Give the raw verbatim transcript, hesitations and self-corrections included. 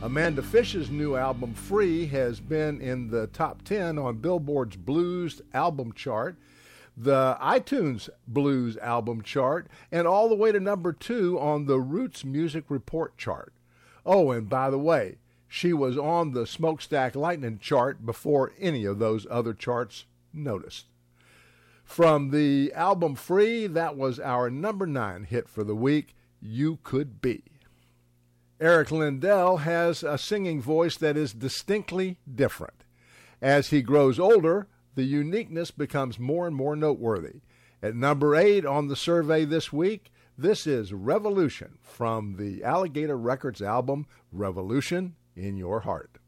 Amanda Fish's new album, Free, has been in the top ten on Billboard's Blues album chart, the iTunes Blues album chart, and all the way to number two on the Roots Music Report chart. Oh, and by the way, she was on the Smokestack Lightning chart before any of those other charts noticed. From the album Free, that was our number nine hit for the week, You Could Be. Eric Lindell has a singing voice that is distinctly different. As he grows older, the uniqueness becomes more and more noteworthy. At number eight on the survey this week, this is Revolution from the Alligator Records album, Revolution in Your Heart.